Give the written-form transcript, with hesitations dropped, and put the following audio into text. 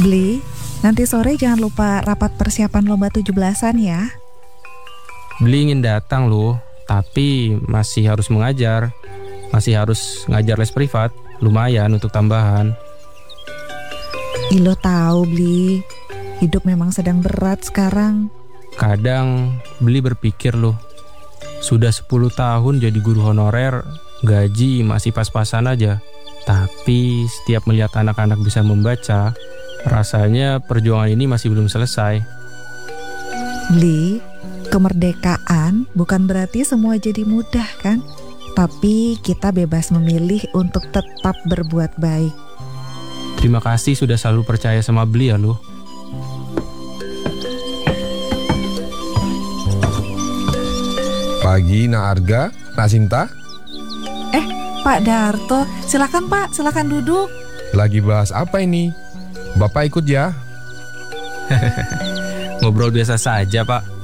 Beli, nanti sore jangan lupa rapat persiapan lomba 17-an ya. Beli ingin datang loh, tapi masih harus mengajar. Masih harus ngajar les privat, lumayan untuk tambahan. Ilo tahu, Beli. Hidup memang sedang berat sekarang. Kadang Beli berpikir loh, sudah 10 tahun jadi guru honorer, gaji masih pas-pasan aja. Tapi setiap melihat anak-anak bisa membaca, rasanya perjuangan ini masih belum selesai. Beli, kemerdekaan bukan berarti semua jadi mudah kan? Tapi kita bebas memilih untuk tetap berbuat baik. Terima kasih sudah selalu percaya sama Beli ya loh. Pagi, Nak Arga, Nak Sinta. Pak Darto, silakan Pak, silakan duduk. Lagi bahas apa ini? Bapak ikut ya? Ngobrol biasa saja, Pak.